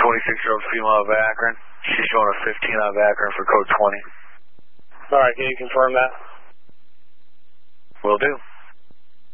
26-year-old female of Akron. She's showing a 15 of Akron for code 20. All right, can you confirm that? Will do.